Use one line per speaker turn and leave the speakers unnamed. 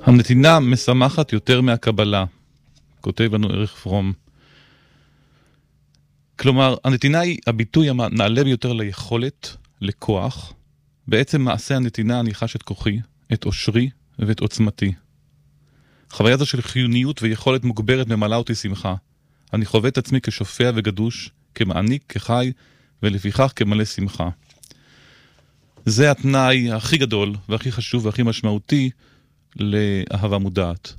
הנתינה משמחת יותר מהקבלה, כותב לנו ערך פרום. כלומר, הנתינה היא הביטוי הנעלה ביותר ליכולת, לכוח. בעצם מעשה הנתינה אני חש את כוחי, את עושרי ואת עוצמתי. חוויה זו של חיוניות ויכולת מוגברת ממלאה אותי שמחה. אני חווה את עצמי כשופע וגדוש, כמעניק, כחי, ולפיכך כמלא שמחה. זה התנאי הכי גדול והכי חשוב והכי משמעותי לאהבה מודעת.